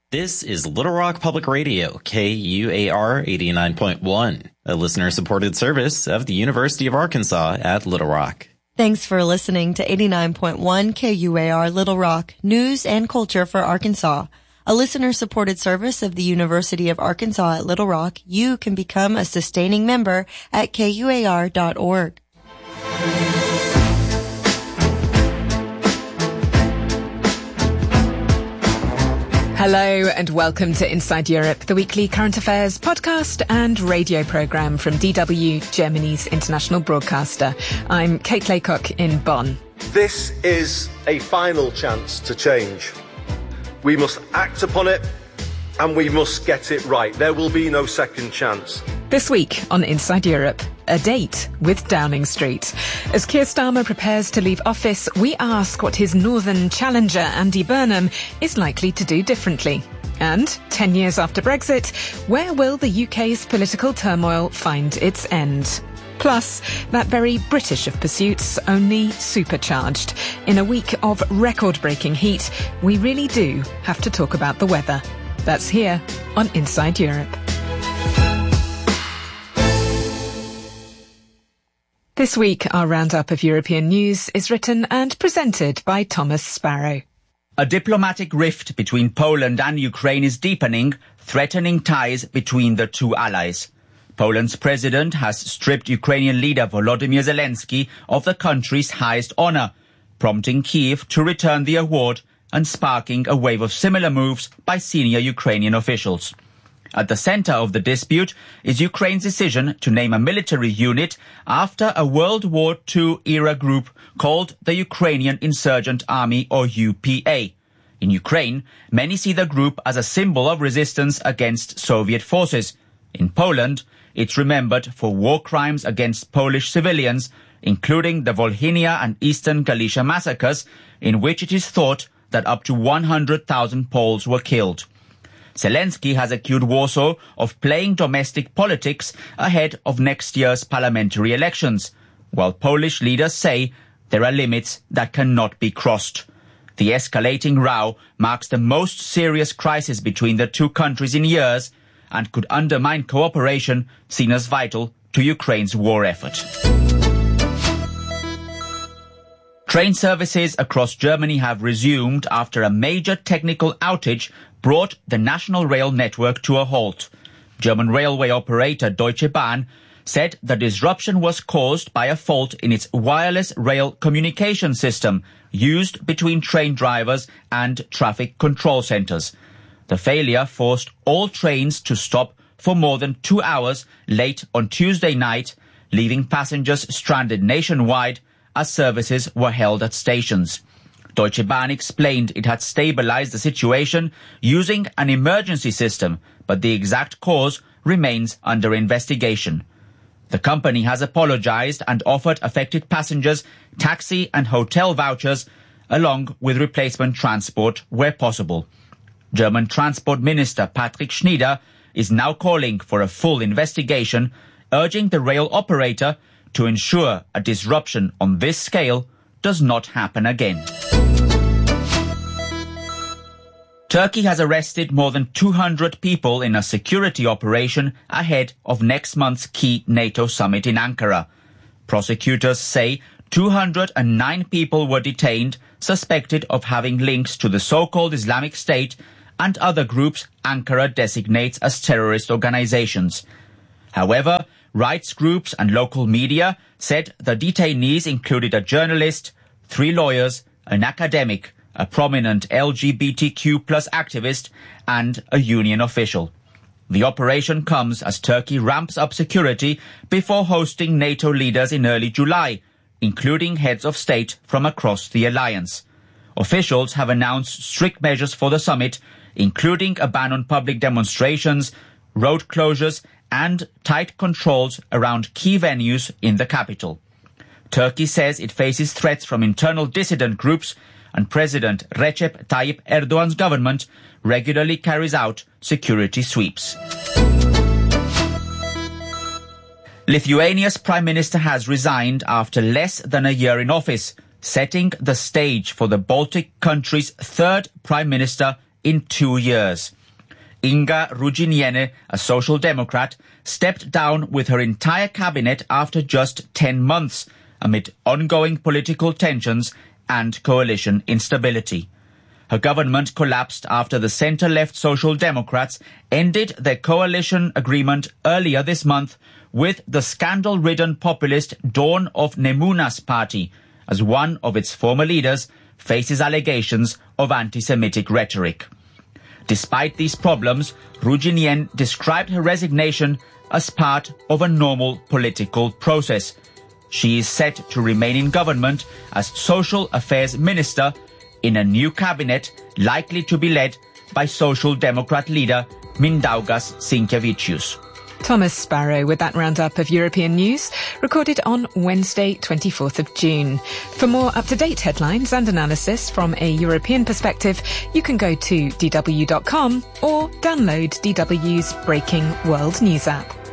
This is Little Rock Public Radio, KUAR 89.1, a listener-supported service of the University of Arkansas at Little Rock. Thanks for listening to 89.1 KUAR Little Rock, news and culture for Arkansas. A listener-supported service of the University of Arkansas at Little Rock. You can become a sustaining member at KUAR.org. Hello and welcome to Inside Europe, the weekly current affairs podcast and radio programme from DW, Germany's international broadcaster. I'm Kate Laycock in Bonn. This is a final chance to change. We must act upon it and we must get it right. There will be no second chance. This week on Inside Europe, a date with Downing Street. As Keir Starmer prepares to leave office, we ask what his northern challenger, Andy Burnham, is likely to do differently. And 10 years after Brexit, where will the UK's political turmoil find its end? Plus, that very British of pursuits, only supercharged. In a week of record-breaking heat, we really do have to talk about the weather. That's here on Inside Europe. This week, our roundup of European news is written and presented by Thomas Sparrow. A diplomatic rift between Poland and Ukraine is deepening, threatening ties between the two allies. Poland's president has stripped Ukrainian leader Volodymyr Zelensky of the country's highest honor, prompting Kyiv to return the award and sparking a wave of similar moves by senior Ukrainian officials. At the center of the dispute is Ukraine's decision to name a military unit after a World War II-era group called the Ukrainian Insurgent Army, or UPA. In Ukraine, many see the group as a symbol of resistance against Soviet forces. In Poland, it's remembered for war crimes against Polish civilians, including the Volhynia and Eastern Galicia massacres, in which it is thought that up to 100,000 Poles were killed. Zelensky has accused Warsaw of playing domestic politics ahead of next year's parliamentary elections, while Polish leaders say there are limits that cannot be crossed. The escalating row marks the most serious crisis between the two countries in years and could undermine cooperation seen as vital to Ukraine's war effort. Train services across Germany have resumed after a major technical outage brought the national rail network to a halt. German railway operator Deutsche Bahn said the disruption was caused by a fault in its wireless rail communication system used between train drivers and traffic control centers. The failure forced all trains to stop for more than 2 hours late on Tuesday night, leaving passengers stranded nationwide as services were held at stations. Deutsche Bahn explained it had stabilized the situation using an emergency system, but the exact cause remains under investigation. The company has apologized and offered affected passengers taxi and hotel vouchers, along with replacement transport where possible. German Transport Minister Patrick Schnieder is now calling for a full investigation, urging the rail operator to ensure a disruption on this scale does not happen again. Turkey has arrested more than 200 people in a security operation ahead of next month's key NATO summit in Ankara. Prosecutors say 209 people were detained, suspected of having links to the so-called Islamic State and other groups Ankara designates as terrorist organizations. However, rights groups and local media said the detainees included a journalist, 3 lawyers, an academic, a prominent LGBTQ+ activist, and a union official. The operation comes as Turkey ramps up security before hosting NATO leaders in early July, including heads of state from across the alliance. Officials have announced strict measures for the summit, including a ban on public demonstrations, road closures, and tight controls around key venues in the capital. Turkey says it faces threats from internal dissident groups, and President Recep Tayyip Erdogan's government regularly carries out security sweeps. Lithuania's Prime Minister has resigned after less than a year in office, setting the stage for the Baltic country's third Prime Minister in 2 years. Inga Ruginiene, a Social Democrat, stepped down with her entire cabinet after just 10 months, amid ongoing political tensions and coalition instability. Her government collapsed after the centre-left Social Democrats ended their coalition agreement earlier this month with the scandal-ridden populist Dawn of Nemuna's party, as one of its former leaders faces allegations of anti-Semitic rhetoric. Despite these problems, Ruginiene described her resignation as part of a normal political process. She is set to remain in government as Social Affairs Minister in a new cabinet likely to be led by Social Democrat leader Mindaugas Sinkevičius. Thomas Sparrow with that roundup of European news, recorded on Wednesday, 24th of June. For more up-to-date headlines and analysis from a European perspective, you can go to dw.com or download DW's Breaking World News app.